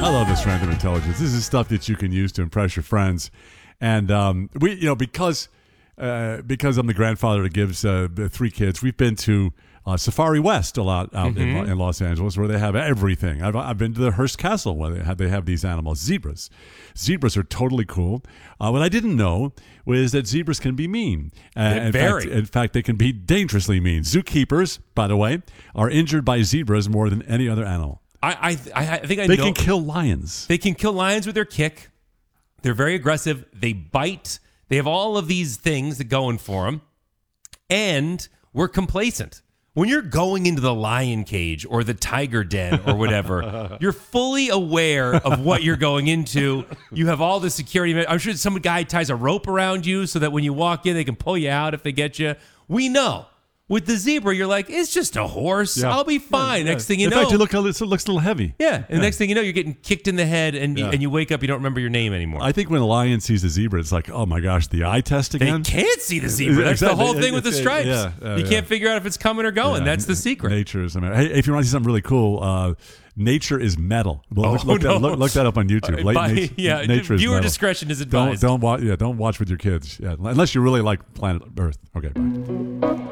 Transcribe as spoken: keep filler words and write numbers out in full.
I love this random intelligence. This is stuff that you can use to impress your friends. And um, we, you know, because uh, because I'm the grandfather that gives uh, three kids, we've been to uh, Safari West a lot out mm-hmm. in, in Los Angeles, where they have everything. I've, I've been to the Hearst Castle where they have, they have these animals, zebras. Zebras are totally cool. Uh, what I didn't know was that zebras can be mean. Uh, in, very. fact, in fact, they can be dangerously mean. Zookeepers, by the way, are injured by zebras more than any other animal. I I, I think I they know. They can kill lions. They can kill lions with their kick. They're very aggressive. They bite. They have all of these things that going for them. And we're complacent. When you're going into the lion cage or the tiger den or whatever, you're fully aware of what you're going into. You have all the security. I'm sure some guy ties a rope around you so that when you walk in, they can pull you out if they get you. We know. With the zebra, you're like, it's just a horse. Yeah. I'll be fine. Yeah, yeah. Next thing you in know. In fact, you look a little, it looks a little heavy. Yeah. And yeah. next thing you know, you're getting kicked in the head and, yeah. you, and you wake up, you don't remember your name anymore. I think when a lion sees a zebra, it's like, oh my gosh, the eye test again? They can't see the zebra. That's exactly. the whole thing with the stripes. Yeah, uh, you yeah. can't figure out if it's coming or going. Yeah. That's the secret. Nature is amazing. Hey, if you want to see something really cool, uh, Nature is Metal. Well, oh, look, look, no. that, look, look that up on YouTube. By, nature, yeah, nature viewer is discretion is advised. advised. Don't, don't watch. Yeah, don't watch with your kids. Yeah, unless you really like Planet Earth. Okay. Bye.